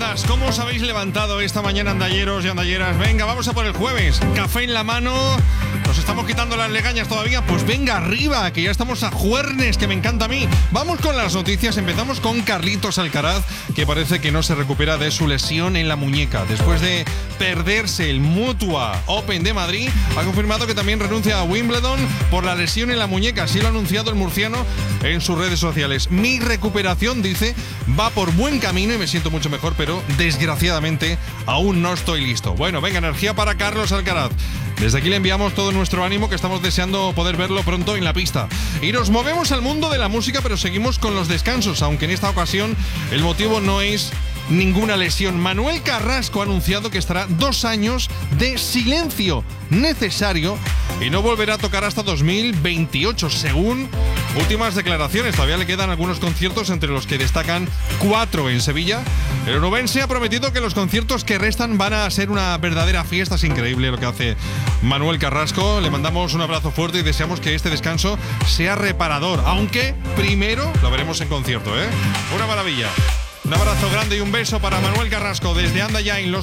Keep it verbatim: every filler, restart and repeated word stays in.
días, ¿cómo os habéis levantado esta mañana, andalleros y andalleras? Venga, vamos a por el jueves. Café en la mano. ¿Nos estamos quitando las legañas todavía? Pues venga arriba, que ya estamos a jueves, que me encanta a mí. Vamos con las noticias. Empezamos con Carlitos Alcaraz, que parece que no se recupera de su lesión en la muñeca. Después de perderse el Mutua Open de Madrid, ha confirmado que también renuncia a Wimbledon por la lesión en la muñeca. Así lo ha anunciado el murciano en sus redes sociales. Mi recuperación, dice, va por buen camino y me siento mucho mejor, pero desgraciadamente aún no estoy listo. Bueno, venga, energía para Carlos Alcaraz. Desde aquí le enviamos todo nuestro ánimo, que estamos deseando poder verlo pronto en la pista. Y nos movemos al mundo de la música, pero seguimos con los descansos, aunque en esta ocasión el motivo no es ninguna lesión. Manuel Carrasco ha anunciado que estará dos años de silencio necesario y no volverá a tocar hasta dos mil veintiocho, según últimas declaraciones. Todavía le quedan algunos conciertos, entre los que destacan cuatro en Sevilla. El onubense ha prometido que los conciertos que restan van a ser una verdadera fiesta. Es increíble lo que hace Manuel Carrasco. Le mandamos un abrazo fuerte y deseamos que este descanso sea reparador, aunque primero lo veremos en concierto, ¿eh? Una maravilla. Un abrazo grande y un beso para Manuel Carrasco desde Anda Ya en los